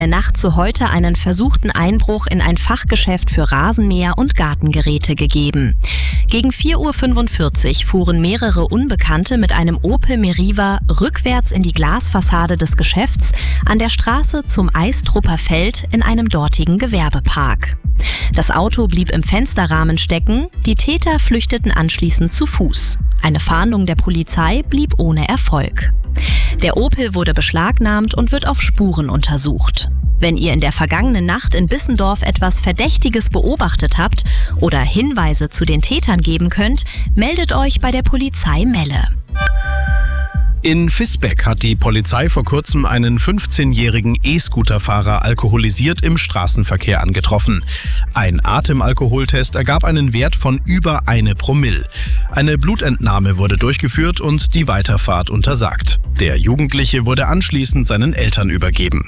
Nacht zu heute einen versuchten Einbruch in ein Fachgeschäft für Rasenmäher und Gartengeräte gegeben. Gegen 4:45 Uhr fuhren mehrere Unbekannte mit einem Opel Meriva rückwärts in die Glasfassade des Geschäfts an der Straße zum Eistrupper Feld in einem dortigen Gewerbepark. Das Auto blieb im Fensterrahmen stecken, die Täter flüchteten anschließend zu Fuß. Eine Fahndung der Polizei blieb ohne Erfolg. Der Opel wurde beschlagnahmt und wird auf Spuren untersucht. Wenn ihr in der vergangenen Nacht in Bissendorf etwas Verdächtiges beobachtet habt oder Hinweise zu den Tätern geben könnt, meldet euch bei der Polizei Melle. In Visbeck hat die Polizei vor kurzem einen 15-jährigen E-Scooter-Fahrer alkoholisiert im Straßenverkehr angetroffen. Ein Atemalkoholtest ergab einen Wert von über 1 Promille. Eine Blutentnahme wurde durchgeführt und die Weiterfahrt untersagt. Der Jugendliche wurde anschließend seinen Eltern übergeben.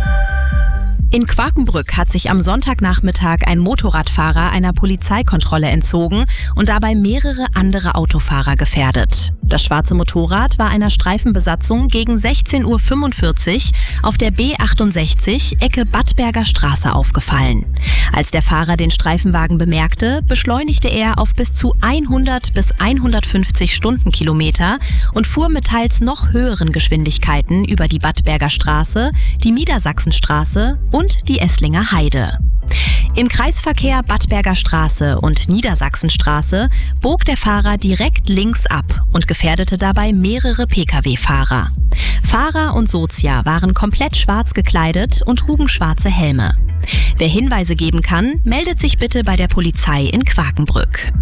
In Quakenbrück hat sich am Sonntagnachmittag ein Motorradfahrer einer Polizeikontrolle entzogen und dabei mehrere andere Autofahrer gefährdet. Das schwarze Motorrad war einer Streifenbesatzung gegen 16:45 Uhr auf der B68 Ecke Badberger Straße aufgefallen. Als der Fahrer den Streifenwagen bemerkte, beschleunigte er auf bis zu 100 bis 150 Stundenkilometer und fuhr mit teils noch höheren Geschwindigkeiten über die Badberger Straße, die Niedersachsenstraße und die Esslinger Heide. Im Kreisverkehr Badberger Straße und Niedersachsenstraße bog der Fahrer direkt links ab und gefährdete dabei mehrere Pkw-Fahrer. Fahrer und Sozia waren komplett schwarz gekleidet und trugen schwarze Helme. Wer Hinweise geben kann, meldet sich bitte bei der Polizei in Quakenbrück.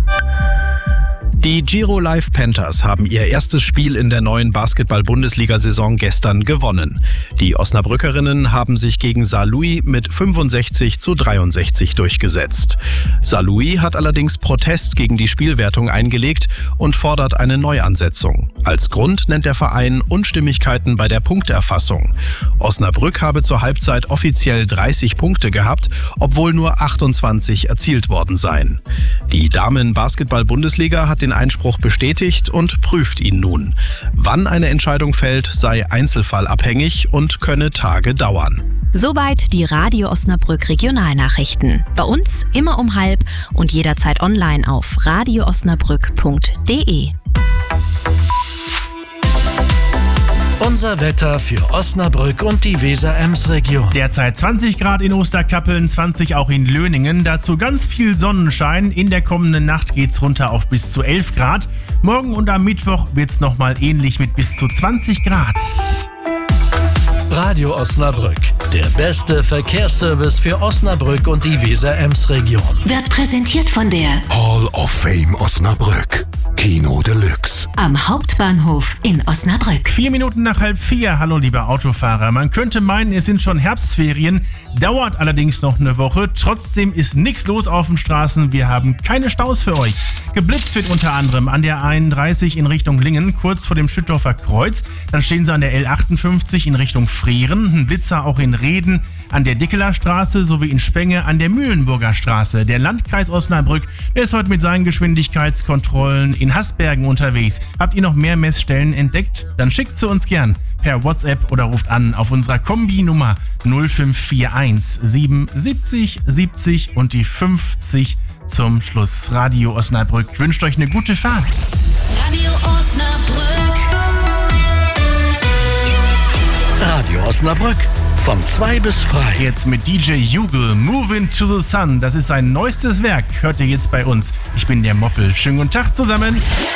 Die Giro Live Panthers haben ihr erstes Spiel in der neuen Basketball-Bundesliga-Saison gestern gewonnen. Die Osnabrückerinnen haben sich gegen Saarlouis mit 65:63 durchgesetzt. Saarlouis hat allerdings Protest gegen die Spielwertung eingelegt und fordert eine Neuansetzung. Als Grund nennt der Verein Unstimmigkeiten bei der Punkterfassung. Osnabrück habe zur Halbzeit offiziell 30 Punkte gehabt, obwohl nur 28 erzielt worden seien. Die Damen-Basketball-Bundesliga hat den Einspruch bestätigt und prüft ihn nun. Wann eine Entscheidung fällt, sei einzelfallabhängig und könne Tage dauern. Soweit die Radio Osnabrück Regionalnachrichten. Bei uns immer um 12:30 und jederzeit online auf radioosnabrück.de. Unser Wetter für Osnabrück und die Weser-Ems-Region. Derzeit 20 Grad in Osterkappeln, 20 auch in Löningen. Dazu ganz viel Sonnenschein. In der kommenden Nacht geht's runter auf bis zu 11 Grad. Morgen und am Mittwoch wird's nochmal ähnlich mit bis zu 20 Grad. Radio Osnabrück, der beste Verkehrsservice für Osnabrück und die Weser-Ems-Region. Wird präsentiert von der Hall of Fame Osnabrück. Kino Deluxe. Am Hauptbahnhof in Osnabrück. 4 Minuten nach 3:30. Hallo, liebe Autofahrer. Man könnte meinen, es sind schon Herbstferien, dauert allerdings noch eine Woche. Trotzdem ist nichts los auf den Straßen. Wir haben keine Staus für euch. Geblitzt wird unter anderem an der 31 in Richtung Lingen, kurz vor dem Schüttorfer Kreuz. Dann stehen sie an der L58 in Richtung Frehren. Ein Blitzer auch in Reden an der Dickeler Straße sowie in Spenge an der Mühlenburger Straße. Der Landkreis Osnabrück, der ist heute mit seinen Geschwindigkeitskontrollen in Hasbergen unterwegs. Habt ihr noch mehr Messstellen entdeckt? Dann schickt sie uns gern per WhatsApp oder ruft an auf unserer Kombi-Nummer 0541 77 70 und die 50 zum Schluss. Radio Osnabrück wünscht euch eine gute Fahrt. Radio Osnabrück. Radio Osnabrück. Von 2 bis frei. Jetzt mit DJ Jugel, Moving to the Sun. Das ist sein neuestes Werk. Hört ihr jetzt bei uns. Ich bin der Moppel. Schönen guten Tag zusammen.